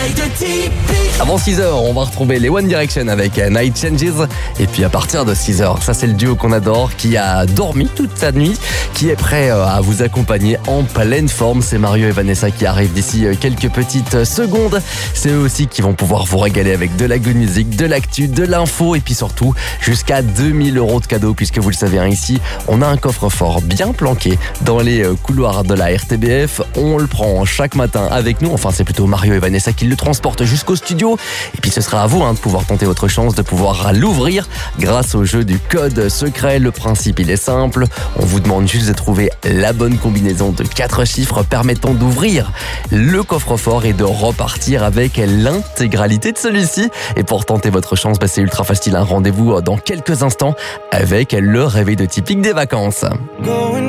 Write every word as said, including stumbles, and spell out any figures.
réveil de Tipeee. Avant six heures, on va retrouver les One Direction avec Night Changes. Et puis à partir de six heures, ça c'est le duo qu'on adore, qui a dormi toute sa nuit, qui est prêt à vous accompagner en pleine forme. C'est Mario et Vanessa qui arrivent d'ici quelques petites secondes. C'est eux aussi qui vont pouvoir vous régaler avec de la good music, de l'actu, de l'info et puis surtout jusqu'à deux mille euros de cadeaux, puisque vous le savez, hein, ici, on a un coffre-fort bien planqué dans les couloirs de la R T B F. On le prend chaque matin avec nous. Enfin, c'est plutôt Mario et Vanessa qui le transportent jusqu'au studio. Et puis ce sera à vous hein, de pouvoir tenter votre chance, de pouvoir l'ouvrir grâce au jeu du code secret. Le principe, il est simple. On vous demande juste de trouver la bonne combinaison de quatre chiffres permettant d'ouvrir le coffre-fort et de repartir avec l'intégralité de celui-ci. Et pour tenter votre chance, bah, c'est ultra facile. Un rendez-vous dans quelques instants avec le réveil de Typique des vacances.